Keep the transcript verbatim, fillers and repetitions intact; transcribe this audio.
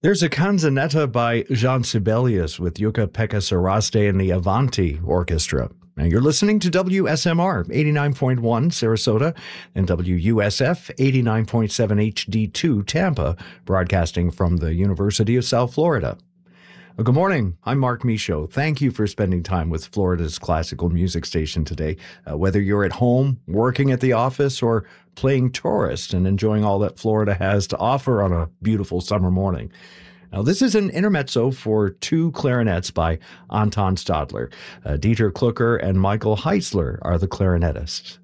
There's a canzonetta by Jean Sibelius with Jukka-Pekka Saraste and the Avanti Orchestra. And you're listening to W S M R eighty-nine point one Sarasota and W U S F eighty-nine point seven H D two Tampa, broadcasting from the University of South Florida. Well, good morning. I'm Mark Michaud. Thank you for spending time with Florida's classical music station today. Uh, whether you're at home, working at the office, or playing tourist and enjoying all that Florida has to offer on a beautiful summer morning. Now, this is an intermezzo for two clarinets by Anton Stadler. Uh, Dieter Klucker and Michael Heitzler are the clarinetists.